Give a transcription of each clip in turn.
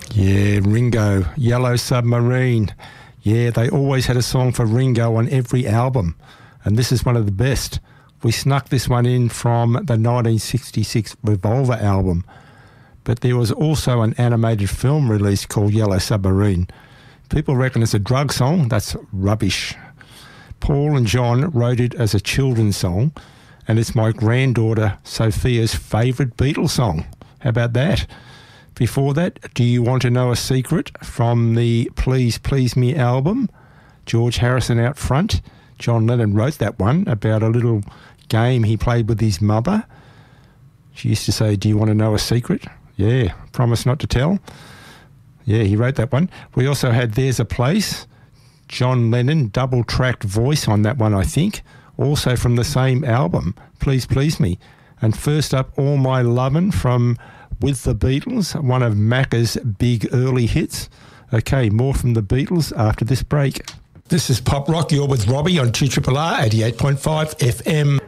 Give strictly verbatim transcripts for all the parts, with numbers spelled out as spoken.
Yeah, Ringo, Yellow Submarine. Yeah, they always had a song for Ringo on every album, and this is one of the best. We snuck this one in from the nineteen sixty-six Revolver album, but there was also an animated film released called Yellow Submarine. People reckon it's a drug song. That's rubbish. Paul and John wrote it as a children's song, and it's my granddaughter Sophia's favourite Beatles song. How about that? Before that, Do You Want to Know a Secret from the Please Please Me album? George Harrison out front. John Lennon wrote that one about a little game he played with his mother. She used to say, do you want to know a secret? Yeah, promise not to tell. Yeah, he wrote that one. We also had There's a Place. John Lennon, double-tracked voice on that one, I think. Also from the same album, Please Please Me. And first up, All My Lovin' from With the Beatles, one of Macca's big early hits. Okay, more from the Beatles after this break. This is Pop Rock. You're with Robbie on two R R R eighty-eight point five F M.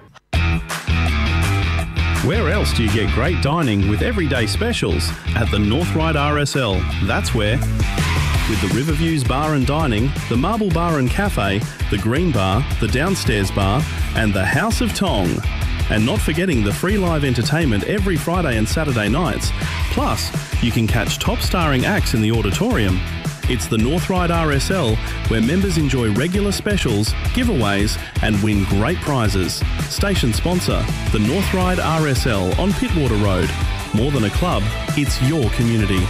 Where else do you get great dining with everyday specials? At the North Ryde R S L. That's where. With the Riverviews Bar and Dining, the Marble Bar and Cafe, the Green Bar, the Downstairs Bar, and the House of Tong. And not forgetting the free live entertainment every Friday and Saturday nights. Plus, you can catch top starring acts in the auditorium. It's the North Ryde R S L, where members enjoy regular specials, giveaways, and win great prizes. Station sponsor, the North Ryde R S L on Pittwater Road. More than a club, it's your community.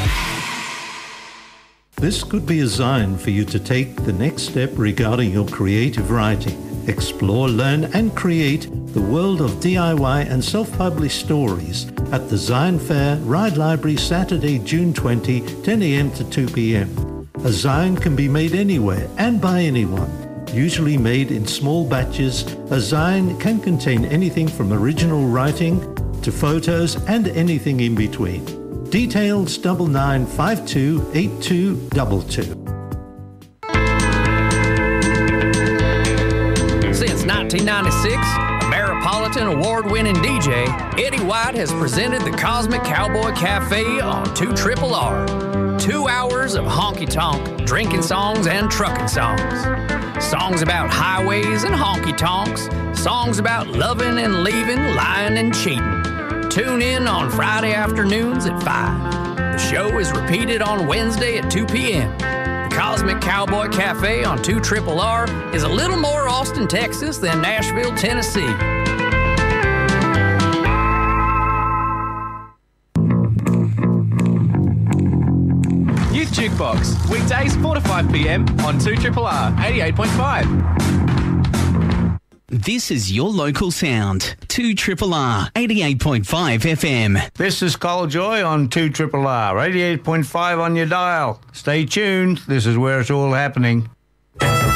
This could be a sign for you to take the next step regarding your creative writing. Explore, learn and create the world of D I Y and self-published stories at the Zion Fair, Ryde Library, Saturday, June twentieth, ten a m to two p m. A Zion can be made anywhere and by anyone. Usually made in small batches, a Zion can contain anything from original writing to photos and anything in between. Details double nine five two eight two two two. Since nineteen ninety-six, Ameripolitan award-winning D J Eddie White has presented the Cosmic Cowboy Cafe on two R R R. Two hours of honky-tonk, drinking songs and trucking songs. Songs about highways and honky-tonks. Songs about loving and leaving, lying and cheating. Tune in on Friday afternoons at five. The show is repeated on Wednesday at two p m The Cosmic Cowboy Cafe on two R R R is a little more Austin, Texas than Nashville, Tennessee. Youth Jukebox, weekdays four to five p m on two R R R eighty-eight point five. This is your local sound, two R R R eighty-eight point five F M. This is Cole Joy on two R R R eighty-eight point five on your dial. Stay tuned. This is where it's all happening.